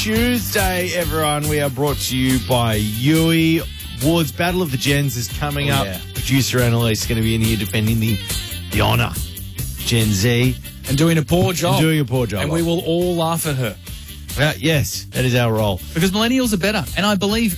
Tuesday, everyone. We are brought to you by Yui. Ward's Battle of the Gens is coming up. Yeah. Producer Annalise is going to be in here defending the honour. Gen Z. And doing a poor job. And we will all laugh at her. Yes, that is our role. Because millennials are better. And I believe